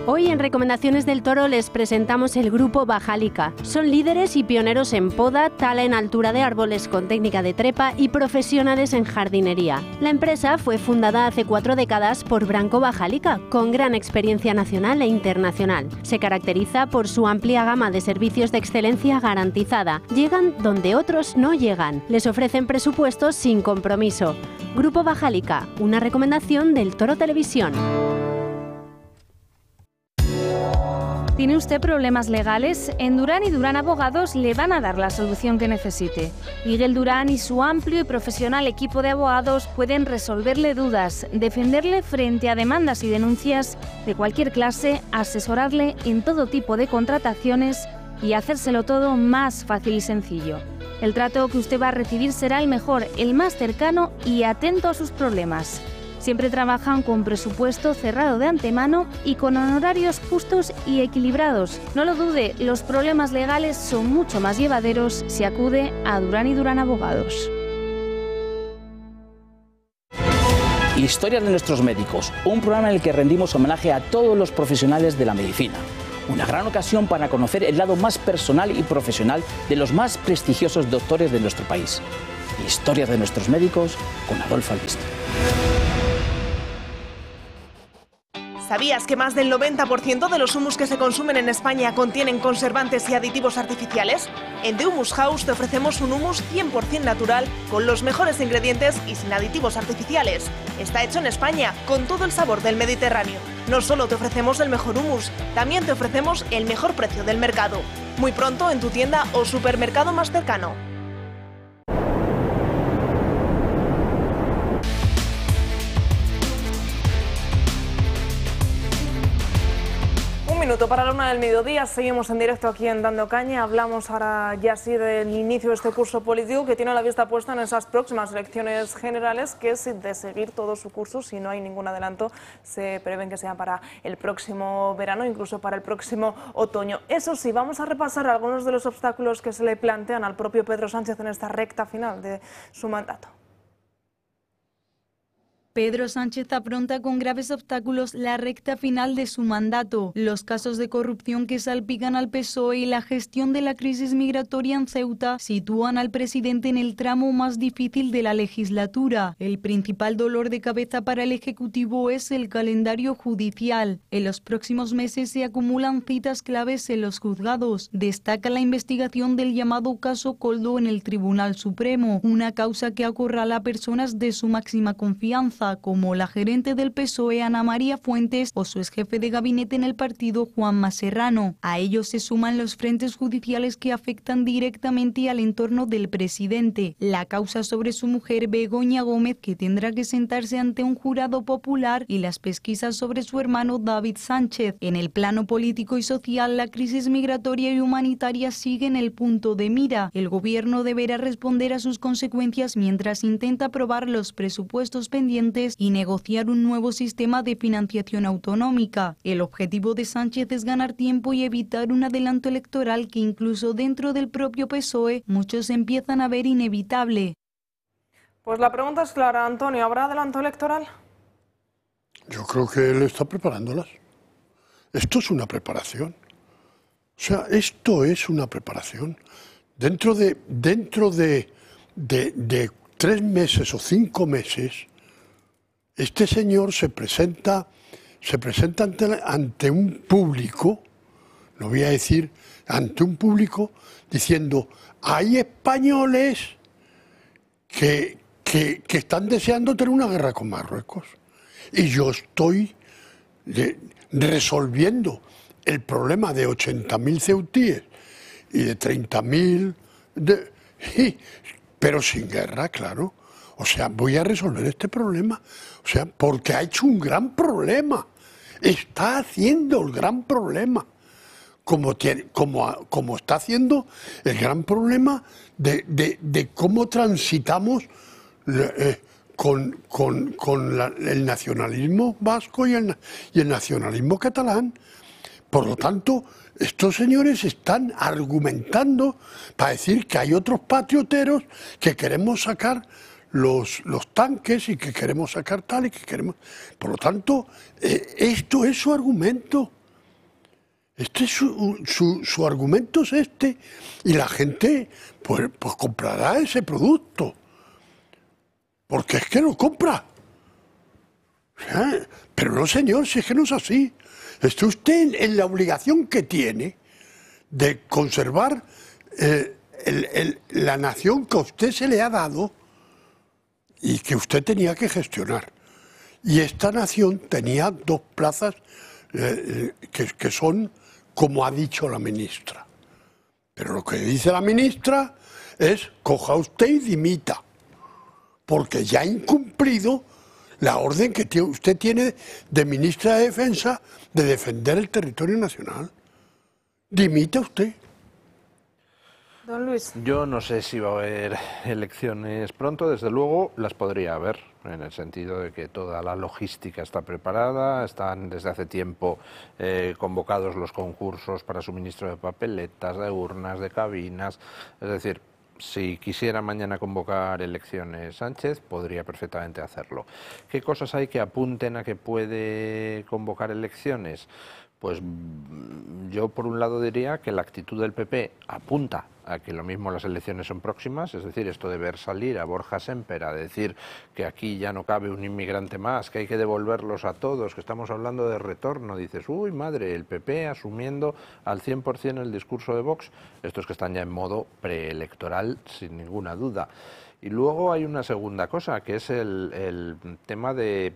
Hoy en Recomendaciones del Toro les presentamos el grupo Bajalica. Son líderes y pioneros en poda, tala en altura de árboles con técnica de trepa y profesionales en jardinería. La empresa fue fundada hace 4 décadas por Branco Bajalica, con gran experiencia nacional e internacional. Se caracteriza por su amplia gama de servicios de excelencia garantizada. Llegan donde otros no llegan. Les ofrecen presupuestos sin compromiso. Grupo Bajalica, una recomendación del Toro Televisión. ¿Tiene usted problemas legales? En Durán y Durán Abogados le van a dar la solución que necesite. Miguel Durán y su amplio y profesional equipo de abogados pueden resolverle dudas, defenderle frente a demandas y denuncias de cualquier clase, asesorarle en todo tipo de contrataciones y hacérselo todo más fácil y sencillo. El trato que usted va a recibir será el mejor, el más cercano y atento a sus problemas. Siempre trabajan con presupuesto cerrado de antemano y con honorarios justos y equilibrados. No lo dude, los problemas legales son mucho más llevaderos si acude a Durán y Durán Abogados. Historias de nuestros médicos, un programa en el que rendimos homenaje a todos los profesionales de la medicina. Una gran ocasión para conocer el lado más personal y profesional de los más prestigiosos doctores de nuestro país. Historias de nuestros médicos con Adolfo Albiste. ¿Sabías que más del 90% de los humus que se consumen en España contienen conservantes y aditivos artificiales? En The Humus House te ofrecemos un humus 100% natural, con los mejores ingredientes y sin aditivos artificiales. Está hecho en España, con todo el sabor del Mediterráneo. No solo te ofrecemos el mejor humus, también te ofrecemos el mejor precio del mercado. Muy pronto en tu tienda o supermercado más cercano. Minuto para la 1 del mediodía, seguimos en directo aquí en Dando Caña. Hablamos ahora ya sí del inicio de este curso político que tiene la vista puesta en esas próximas elecciones generales, que es de seguir todo su curso, si no hay ningún adelanto, se prevén que sea para el próximo verano, incluso para el próximo otoño. Eso sí, vamos a repasar algunos de los obstáculos que se le plantean al propio Pedro Sánchez en esta recta final de su mandato. Pedro Sánchez afronta con graves obstáculos la recta final de su mandato. Los casos de corrupción que salpican al PSOE y la gestión de la crisis migratoria en Ceuta sitúan al presidente en el tramo más difícil de la legislatura. El principal dolor de cabeza para el Ejecutivo es el calendario judicial. En los próximos meses se acumulan citas claves en los juzgados. Destaca la investigación del llamado caso Koldo en el Tribunal Supremo, una causa que acorrala a personas de su máxima confianza, como la gerente del PSOE Ana María Fuentes o su exjefe de gabinete en el partido Juanma Serrano. A ellos se suman los frentes judiciales que afectan directamente al entorno del presidente. La causa sobre su mujer Begoña Gómez, que tendrá que sentarse ante un jurado popular, y las pesquisas sobre su hermano David Sánchez. En el plano político y social, la crisis migratoria y humanitaria sigue en el punto de mira. El gobierno deberá responder a sus consecuencias mientras intenta aprobar los presupuestos pendientes y negociar un nuevo sistema de financiación autonómica. El objetivo de Sánchez es ganar tiempo y evitar un adelanto electoral que incluso dentro del propio PSOE muchos empiezan a ver inevitable. Pues la pregunta es clara, Antonio, ¿habrá adelanto electoral? Yo creo que él está preparándolas. Esto es una preparación. O sea, esto es una preparación. Dentro de 3 meses o 5 meses, este señor se presenta ante un público, no voy a decir, ante un público, diciendo, hay españoles que están deseando tener una guerra con Marruecos. Y yo estoy resolviendo el problema de 80.000 ceutíes y de 30.000, pero sin guerra, claro. O sea, voy a resolver este problema. O sea, porque ha hecho un gran problema. Está haciendo el gran problema. Como está haciendo el gran problema de cómo transitamos con el nacionalismo vasco y el nacionalismo catalán. Por lo tanto, estos señores están argumentando para decir que hay otros patrioteros que queremos sacar los tanques y que queremos sacar tal y que queremos... Por lo tanto, esto es su argumento. Su argumento es este, y la gente pues comprará ese producto, porque es que lo compra. O sea, pero no, señor, si es que no es así. Está usted en la obligación que tiene de conservar la nación que a usted se le ha dado y que usted tenía que gestionar. Y esta nación tenía 2 plazas que son como ha dicho la ministra. Pero lo que dice la ministra es: coja usted y dimita, porque ya ha incumplido la orden que usted tiene de ministra de Defensa de defender el territorio nacional. Dimita usted. Don Luis. Yo no sé si va a haber elecciones pronto, desde luego las podría haber, en el sentido de que toda la logística está preparada, están desde hace tiempo convocados los concursos para suministro de papeletas, de urnas, de cabinas, es decir, si quisiera mañana convocar elecciones Sánchez, podría perfectamente hacerlo. ¿Qué cosas hay que apunten a que puede convocar elecciones? Pues yo por un lado diría que la actitud del PP apunta a que lo mismo las elecciones son próximas, es decir, esto de ver salir a Borja Semper a decir que aquí ya no cabe un inmigrante más, que hay que devolverlos a todos, que estamos hablando de retorno, dices, uy madre, el PP asumiendo al 100% el discurso de Vox, estos que están ya en modo preelectoral sin ninguna duda. Y luego hay una segunda cosa, que es el tema de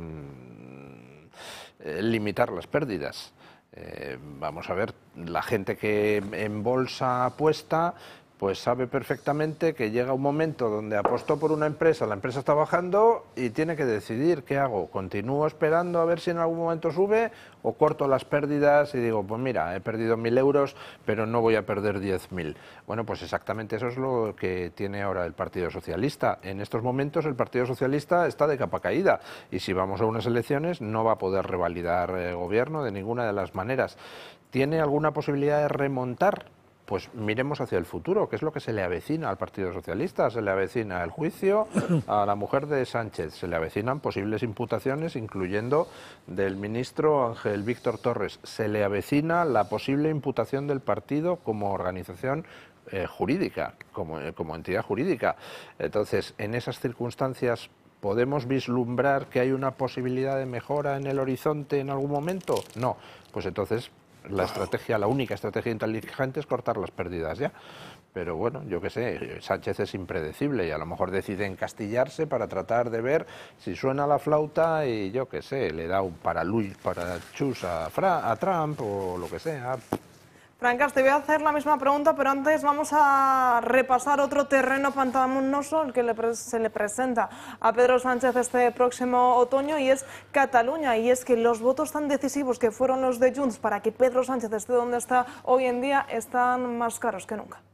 limitar las pérdidas. Vamos a ver, la gente que en bolsa apuesta, pues sabe perfectamente que llega un momento donde apostó por una empresa, la empresa está bajando y tiene que decidir qué hago, continúo esperando a ver si en algún momento sube o corto las pérdidas y digo, pues mira, he perdido 1.000 euros, pero no voy a perder 10.000. Bueno, pues exactamente eso es lo que tiene ahora el Partido Socialista. En estos momentos el Partido Socialista está de capa caída y si vamos a unas elecciones no va a poder revalidar el gobierno de ninguna de las maneras. ¿Tiene alguna posibilidad de remontar? Pues miremos hacia el futuro, ¿qué es lo que se le avecina al Partido Socialista? Se le avecina el juicio a la mujer de Sánchez, se le avecinan posibles imputaciones, incluyendo del ministro Ángel Víctor Torres, se le avecina la posible imputación del partido como organización jurídica, como entidad jurídica. Entonces, en esas circunstancias, ¿podemos vislumbrar que hay una posibilidad de mejora en el horizonte en algún momento? No, pues entonces la única estrategia inteligente es cortar las pérdidas ya. Pero bueno, yo qué sé, Sánchez es impredecible y a lo mejor decide encastillarse para tratar de ver si suena la flauta y yo qué sé, le da un parachús a Trump o lo que sea. Francas, te voy a hacer la misma pregunta, pero antes vamos a repasar otro terreno pantanoso el que se le presenta a Pedro Sánchez este próximo otoño, y es Cataluña. Y es que los votos tan decisivos que fueron los de Junts para que Pedro Sánchez esté donde está hoy en día están más caros que nunca.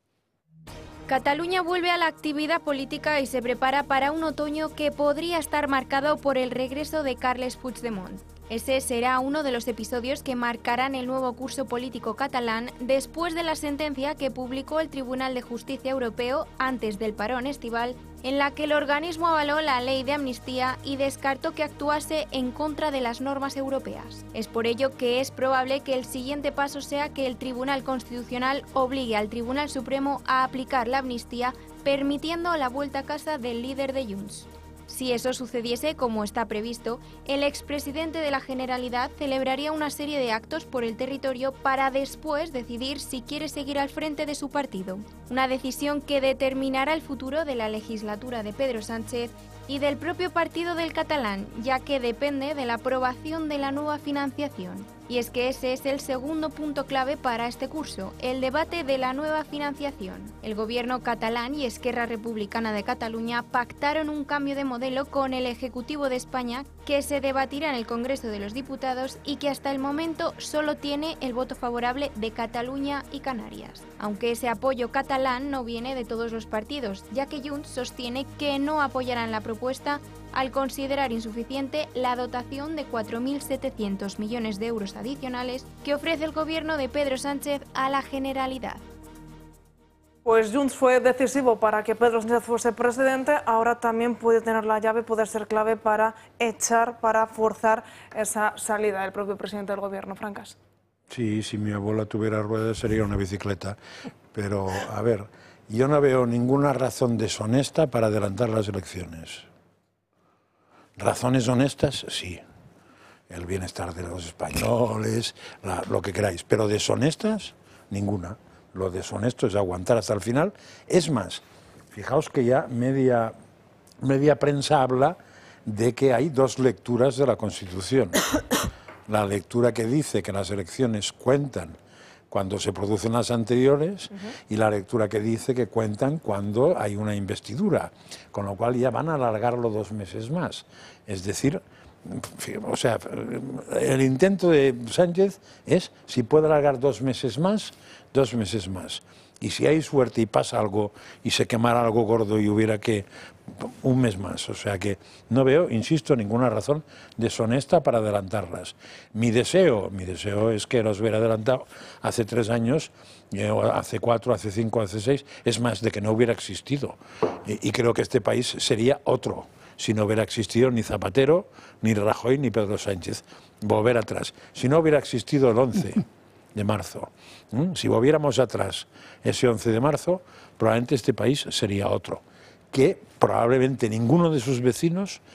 Cataluña vuelve a la actividad política y se prepara para un otoño que podría estar marcado por el regreso de Carles Puigdemont. Ese será uno de los episodios que marcarán el nuevo curso político catalán después de la sentencia que publicó el Tribunal de Justicia Europeo antes del parón estival, en la que el organismo avaló la ley de amnistía y descartó que actuase en contra de las normas europeas. Es por ello que es probable que el siguiente paso sea que el Tribunal Constitucional obligue al Tribunal Supremo a aplicar la amnistía, permitiendo la vuelta a casa del líder de Junts. Si eso sucediese como está previsto, el expresidente de la Generalitat celebraría una serie de actos por el territorio para después decidir si quiere seguir al frente de su partido. Una decisión que determinará el futuro de la legislatura de Pedro Sánchez y del propio partido del catalán, ya que depende de la aprobación de la nueva financiación. Y es que ese es el segundo punto clave para este curso, el debate de la nueva financiación. El gobierno catalán y Esquerra Republicana de Cataluña pactaron un cambio de modelo con el Ejecutivo de España que se debatirá en el Congreso de los Diputados y que hasta el momento solo tiene el voto favorable de Cataluña y Canarias. Aunque ese apoyo catalán no viene de todos los partidos, ya que Junts sostiene que no apoyarán la propuesta al considerar insuficiente la dotación de 4.700 millones de euros adicionales que ofrece el gobierno de Pedro Sánchez a la Generalitat. Pues Junts fue decisivo para que Pedro Sánchez fuese presidente, ahora también puede tener la llave, puede ser clave para forzar esa salida del propio presidente del gobierno. Francas. Sí, si mi abuela tuviera ruedas sería una bicicleta. Pero, a ver, yo no veo ninguna razón deshonesta para adelantar las elecciones. Razones honestas, sí. El bienestar de los españoles, lo que queráis. Pero deshonestas, ninguna. Lo deshonesto es aguantar hasta el final. Es más, fijaos que ya media prensa habla de que hay dos lecturas de la Constitución. La lectura que dice que las elecciones cuentan cuando se producen las anteriores y la lectura que dice que cuentan cuando hay una investidura, con lo cual ya van a alargarlo 2 meses más. Es decir, o sea, el intento de Sánchez es, si puede alargar 2 meses más, 2 meses más. Y si hay suerte y pasa algo y se quemara algo gordo y hubiera que 1 mes más. O sea que no veo, insisto, ninguna razón deshonesta para adelantarlas. Mi deseo es que los hubiera adelantado hace 3 años, hace 4, hace 5, hace 6, es más, de que no hubiera existido. Y creo que este país sería otro si no hubiera existido ni Zapatero, ni Rajoy, ni Pedro Sánchez. Volver atrás. Si no hubiera existido el 11 de marzo, si volviéramos atrás ese 11 de marzo, probablemente este país sería otro, que probablemente ninguno de sus vecinos